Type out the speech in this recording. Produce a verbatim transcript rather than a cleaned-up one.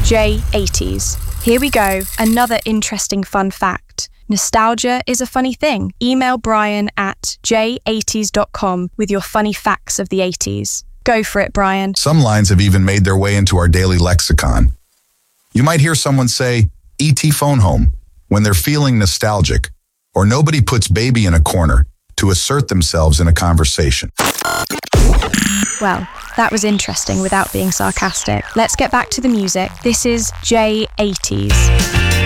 J eighties. Here we go, another interesting fun fact. Nostalgia is a funny thing. Email Brian at j eighties dot com with your funny facts of the eighties. Go for it, Brian. Some lines have even made their way into our daily lexicon. You might hear someone say, E T phone home, when they're feeling nostalgic, or nobody puts baby in a corner to assert themselves in a conversation. Well, that was interesting without being sarcastic. Let's get back to the music. This is J eighties.